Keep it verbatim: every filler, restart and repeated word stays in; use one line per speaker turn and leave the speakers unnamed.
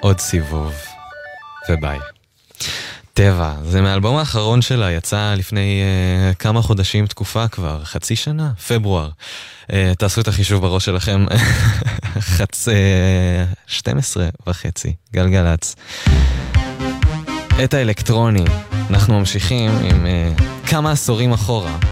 עוד סיבוב, וביי. טבע, זה מהאלבום האחרון שלה, יצא לפני uh, כמה חודשים, תקופה כבר, חצי שנה, פברואר. Uh, תעשו את החישוב בראש שלכם, חצ... uh, שתים עשרה וחצי, גלגלץ. את האלקטרוני, אנחנו ממשיכים עם uh, כמה עשורים אחורה.